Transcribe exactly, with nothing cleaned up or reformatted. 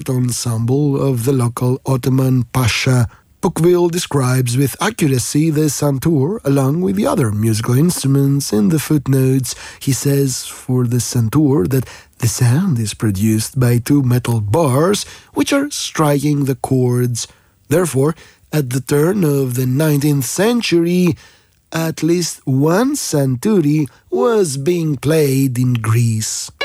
art ensemble of the local Ottoman Pasha. Bookville describes with accuracy the santur along with the other musical instruments in the footnotes. He says for the santur that the sound is produced by two metal bars which are striking the chords. Therefore, at the turn of the nineteenth century, at least one santuri was being played in Greece.